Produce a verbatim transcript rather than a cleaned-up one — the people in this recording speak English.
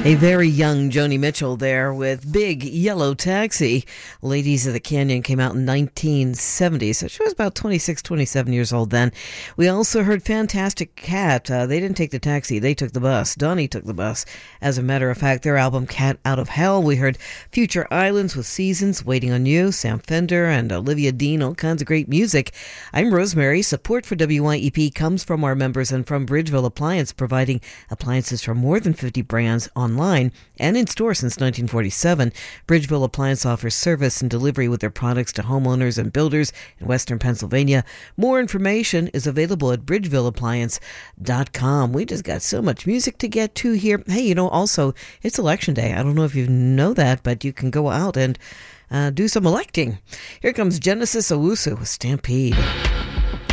A very young Joni Mitchell there with Big Yellow Taxi. Ladies of the Canyon came out in nineteen seventy, so she was about twenty-six, twenty-seven years old then. We also heard Fantastic Cat. Uh, they didn't take the taxi, they took the bus. Donnie took the bus. As a matter of fact, their album Cat Out of Hell. We heard Future Islands with Seasons, Waiting on You, Sam Fender, and Olivia Dean, all kinds of great music. I'm Rosemary. Support for W Y E P comes from our members and from Bridgeville Appliance, providing appliances from more than fifty brands online and in store since nineteen forty-seven. Bridgeville Appliance offers service and delivery with their products to homeowners and builders in Western Pennsylvania. More information is available at bridgeville appliance dot com. We just got so much music to get to here. Hey, you know, also, it's Election Day. I don't know if you know that, but you can go out and uh, do some electing. Here comes Genesis Owusu with Stampede.